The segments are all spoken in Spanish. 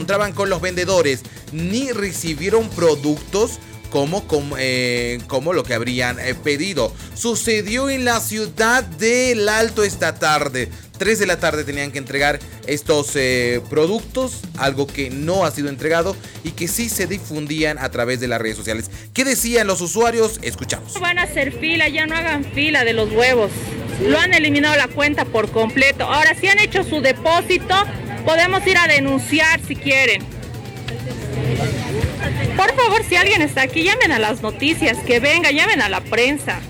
encontraban con los vendedores ni recibieron productos como lo que habrían pedido. Sucedió en la ciudad del Alto esta tarde. 3 de la tarde tenían que entregar estos productos, algo que no ha sido entregado y que sí se difundían a través de las redes sociales. ¿Qué decían los usuarios? Escuchamos. No van a hacer fila, ya no hagan fila de los huevos. Lo han eliminado la cuenta por completo. Ahora, si han hecho su depósito, podemos ir a denunciar si quieren. Por favor, si alguien está aquí, llamen a las noticias, que venga, llamen a la prensa.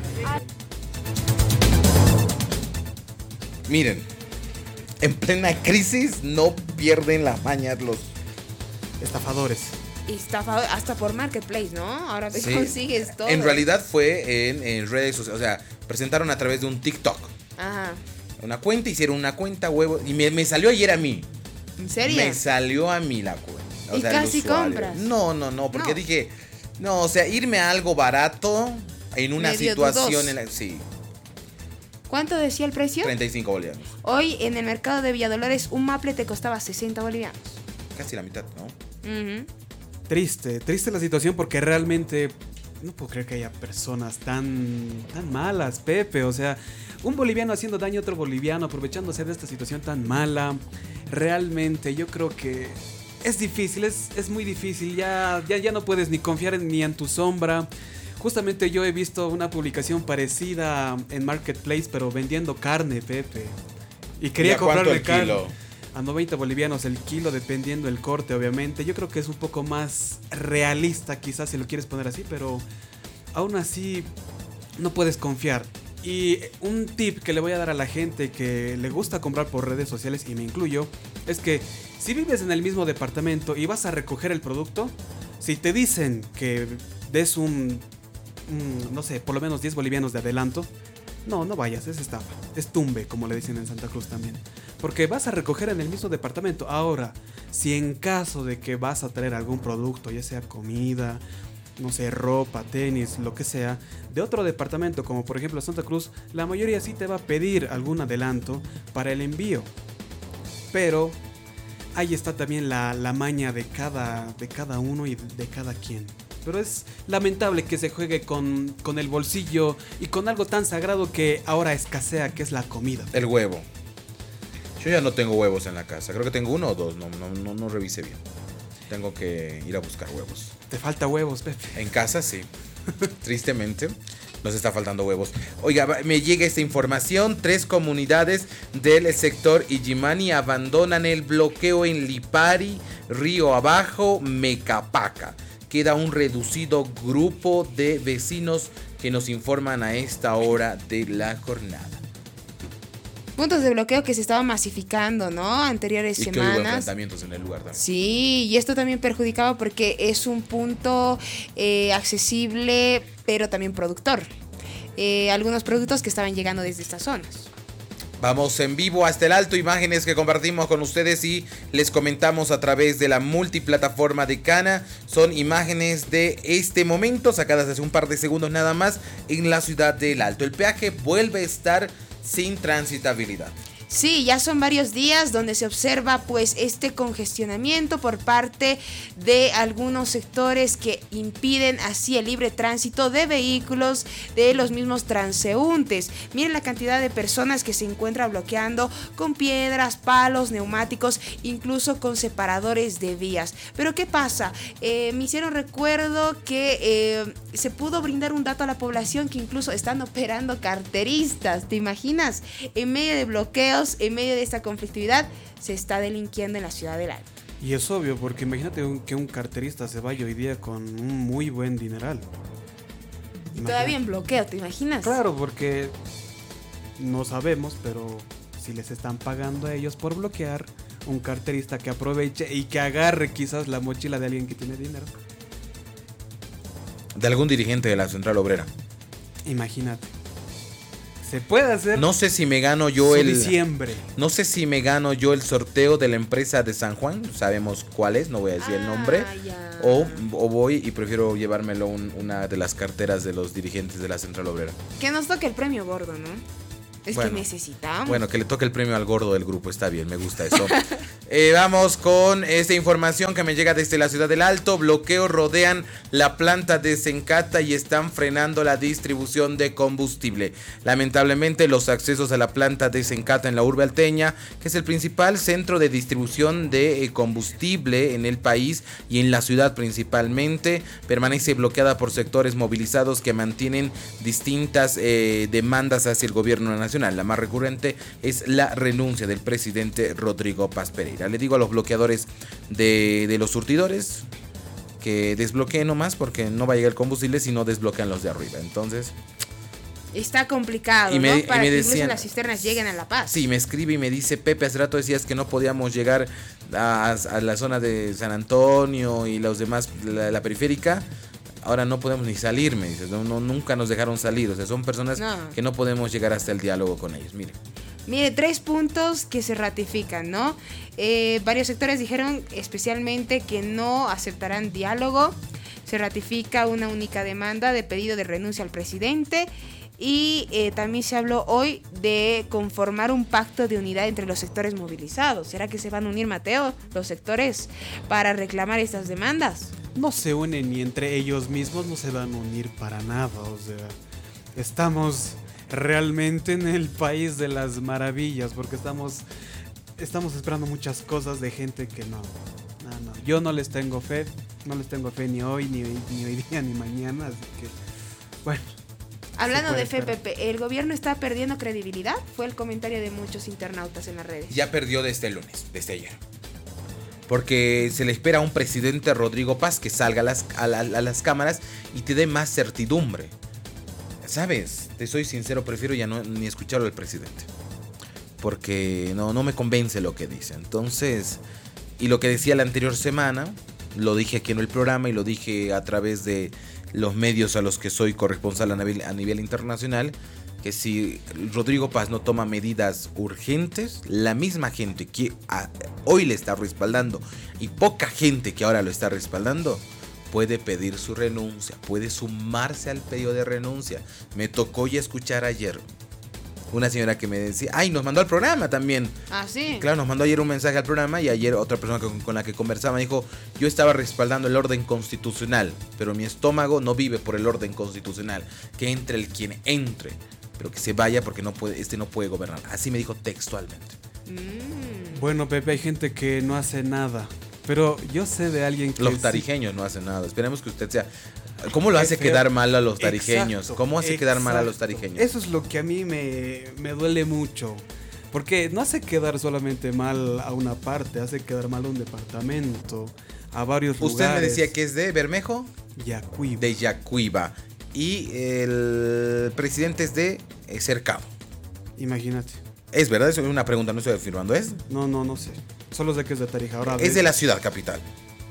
Miren, en plena crisis no pierden las mañas los estafadores. Hasta por Marketplace, ¿no? Ahora te consigues todo. En realidad fue en redes sociales, o sea, presentaron a través de un TikTok. Ajá. Una cuenta, hicieron una cuenta, huevo, y me salió ayer a mí. ¿En serio? Me salió a mí la cuenta. ¿Y casi compras? No, porque dije, no, o sea, irme a algo barato en una medio situación dudoso. sí. ¿Cuánto decía el precio? 35 bolivianos. Hoy en el mercado de Villadolores un maple te costaba 60 bolivianos. Casi la mitad, ¿no? Uh-huh. Triste la situación porque realmente no puedo creer que haya personas tan malas, Pepe. O sea, un boliviano haciendo daño a otro boliviano, aprovechándose de esta situación tan mala. Realmente yo creo que es difícil, es muy difícil. Ya no puedes ni confiar ni en tu sombra. Justamente yo he visto una publicación parecida en Marketplace, pero vendiendo carne, Pepe. Y quería comprarle carne. Kilo? A 90 bolivianos el kilo, dependiendo el corte, obviamente. Yo creo que es un poco más realista, quizás, si lo quieres poner así, pero aún así no puedes confiar. Y un tip que le voy a dar a la gente que le gusta comprar por redes sociales, y me incluyo, es que si vives en el mismo departamento y vas a recoger el producto, si te dicen que des no sé, por lo menos 10 bolivianos de adelanto, no vayas, es estafa, es tumbe, como le dicen en Santa Cruz también, porque vas a recoger en el mismo departamento. Ahora, si en caso de que vas a traer algún producto, ya sea comida, no sé, ropa, tenis, lo que sea, de otro departamento, como por ejemplo Santa Cruz, la mayoría sí te va a pedir algún adelanto para el envío, pero ahí está también la maña de cada uno y de cada quien. Pero es lamentable que se juegue con el bolsillo y con algo tan sagrado que ahora escasea, que es la comida. El huevo. Yo ya no tengo huevos en la casa. Creo que tengo 1 o 2. No revisé bien. Tengo que ir a buscar huevos. Te falta huevos, Pepe. En casa sí. Tristemente nos está faltando huevos. Oiga, me llega esta información. 3 comunidades del sector Illimani abandonan el bloqueo en Lipari, Río Abajo, Mecapaca. Queda un reducido grupo de vecinos que nos informan a esta hora de la jornada. Puntos de bloqueo que se estaban masificando, ¿no? Anteriores y semanas. Que hubo enfrentamientos en el lugar también. Sí, y esto también perjudicaba porque es un punto accesible, pero también productor. Algunos productos que estaban llegando desde estas zonas. Vamos en vivo hasta el Alto, imágenes que compartimos con ustedes y les comentamos a través de la multiplataforma de Cana. Son imágenes de este momento, sacadas hace un par de segundos nada más, en la ciudad del Alto. El peaje vuelve a estar sin transitabilidad. Sí, ya son varios días donde se observa pues este congestionamiento por parte de algunos sectores que impiden así el libre tránsito de vehículos, de los mismos transeúntes. Miren la cantidad de personas que se encuentra bloqueando con piedras, palos, neumáticos, incluso con separadores de vías. Pero ¿qué pasa? Me hicieron recuerdo que se pudo brindar un dato a la población que incluso están operando carteristas. ¿Te imaginas? En medio de bloqueos, en medio de esta conflictividad, se está delinquiendo en la ciudad del Alto. Y es obvio, porque imagínate que un carterista se vaya hoy día con un muy buen dineral. Y todavía en bloqueo, ¿te imaginas? Claro, porque no sabemos, pero si les están pagando a ellos por bloquear, un carterista que aproveche y que agarre quizás la mochila de alguien que tiene dinero. De algún dirigente de la Central Obrera. Imagínate. Se puede hacer. No sé si me gano yo diciembre. No sé si me gano yo el sorteo de la empresa de San Juan. Sabemos cuál es, no voy a decir el nombre. O voy y prefiero llevármelo una de las carteras de los dirigentes de la Central Obrera. Que nos toque el premio gordo, ¿no? Es Bueno, que necesitamos. Bueno, que le toque el premio al gordo del grupo, está bien, me gusta eso. Vamos con esta información que me llega desde la ciudad del Alto. Bloqueos rodean la planta de Sencata y están frenando la distribución de combustible. Lamentablemente, los accesos a la planta de Sencata en la urbe alteña, que es el principal centro de distribución de combustible en el país y en la ciudad principalmente, permanece bloqueada por sectores movilizados que mantienen distintas demandas hacia el gobierno nacional. La más recurrente es la renuncia del presidente Rodrigo Paz Pereira. Le digo a los bloqueadores de los surtidores que desbloqueen nomás, porque no va a llegar el combustible si no desbloquean los de arriba. Entonces está complicado, y me, ¿no? Para y me que decían, incluso las cisternas lleguen a La Paz. Sí, me escribe y me dice: Pepe, hace rato decías que no podíamos llegar a la zona de San Antonio y los demás, la periférica. Ahora no podemos ni salir, me dices. Nunca nos dejaron salir. O sea, son personas que no podemos llegar hasta el diálogo con ellos. Mire, 3 puntos que se ratifican, ¿no? Varios sectores dijeron especialmente que no aceptarán diálogo. Se ratifica una única demanda de pedido de renuncia al presidente. Y también se habló hoy de conformar un pacto de unidad entre los sectores movilizados. ¿Será que se van a unir, Mateo, los sectores para reclamar estas demandas? No se unen ni entre ellos mismos, no se van a unir para nada. O sea, estamos realmente en el país de las maravillas, porque estamos esperando muchas cosas de gente que no. Yo no les tengo fe ni hoy, ni hoy día, ni mañana, así que, bueno. Hablando de fe, Pepe, ¿el gobierno está perdiendo credibilidad? Fue el comentario de muchos internautas en las redes. Ya perdió desde el lunes, desde ayer. Porque se le espera a un presidente Rodrigo Paz que salga a las cámaras y te dé más certidumbre. ¿Sabes? Te soy sincero, prefiero ya no ni escucharlo al presidente. Porque no me convence lo que dice. Entonces, y lo que decía la anterior semana, lo dije aquí en el programa y lo dije a través de los medios a los que soy corresponsal a nivel internacional, que si Rodrigo Paz no toma medidas urgentes, la misma gente que hoy le está respaldando y poca gente que ahora lo está respaldando puede pedir su renuncia, puede sumarse al pedido de renuncia. Me tocó ya escuchar ayer una señora que me decía, nos mandó al programa también. Ah, sí. Claro, nos mandó ayer un mensaje al programa y ayer otra persona con la que conversaba dijo: yo estaba respaldando el orden constitucional, pero mi estómago no vive por el orden constitucional. Que entre el quien entre, pero que se vaya porque no puede gobernar. Así me dijo textualmente. Bueno, Pepe, hay gente que no hace nada, pero yo sé de alguien que los tarijeños no hacen nada. Esperemos que usted sea... ¿Cómo lo hace quedar mal a los tarijeños? Exacto, ¿Cómo hace quedar mal a los tarijeños? Eso es lo que a mí me duele mucho. Porque no hace quedar solamente mal a una parte, hace quedar mal a un departamento, a varios lugares. Usted me decía que es de Bermejo. Yacuiba. De Yacuiba. Y el presidente es de Cercado. Imagínate. Es verdad, eso es una pregunta, no estoy afirmando, ¿es? No sé. Solo sé que es de Tarija. Ahora, es de la ciudad capital.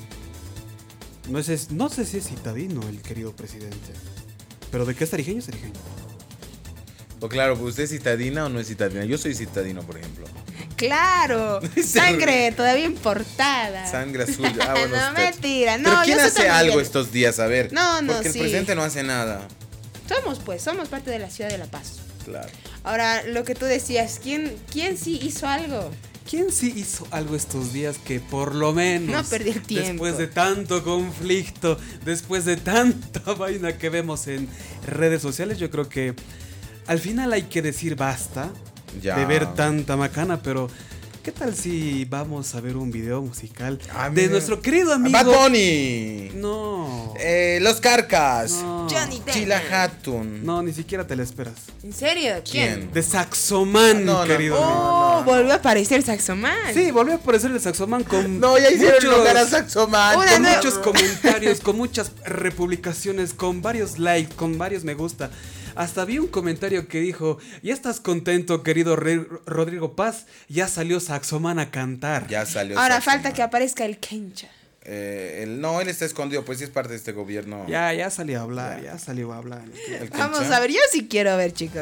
No sé si es citadino el querido presidente. Pero ¿de qué es tarijeño? Es tarijeño. Pues claro, ¿usted es citadina o no es citadina? Yo soy citadino, por ejemplo. ¡Claro! Sangre todavía importada. Sangre azul. Bueno, no, usted. mentira. No, ¿pero quién yo hace algo estos días? A ver. No, porque el presidente no hace nada. Somos parte de la ciudad de La Paz. Claro. Ahora, lo que tú decías, ¿quién sí hizo algo? ¿Quién sí hizo algo estos días que por lo menos... No perdí el tiempo. Después de tanto conflicto, después de tanta vaina que vemos en redes sociales, yo creo que al final hay que decir basta de ver tanta macana, pero... ¿qué tal si vamos a ver un video musical de nuestro querido amigo... Bad Bunny? No. Los Carcas. No. Johnny Depp. Chila Hatun. No, ni siquiera te la esperas. ¿En serio? ¿Quién? De Saxoman, querido amigo. Volvió a aparecer Saxoman. Sí, volvió a aparecer el Saxoman con... No, ya hicieron enojar a Saxoman. Con muchos comentarios, con muchas republicaciones, con varios likes, con varios me gusta. Hasta vi un comentario que dijo: ¿ya estás contento, querido Rodrigo Paz? Ya salió Saxoman a cantar. Ya salió. Ahora Saxoman. falta que aparezca el Kencha. No, él está escondido, pues sí es parte de este gobierno. Ya salió a hablar, ya salió a hablar. Vamos a ver, yo sí quiero ver, chicos,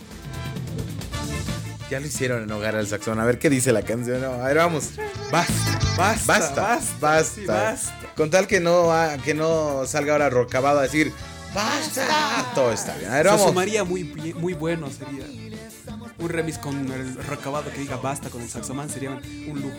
Ya lo hicieron enojar al Saxoman. A ver qué dice la canción. No, a ver, vamos. Basta. Sí, basta. Con tal que no salga ahora Rocabado a decir ¡basta! Todo está bien. A ver, Se vamos. sumaría muy bueno, sería un remix con el recabado que diga basta con el Saxoman sería un lujo.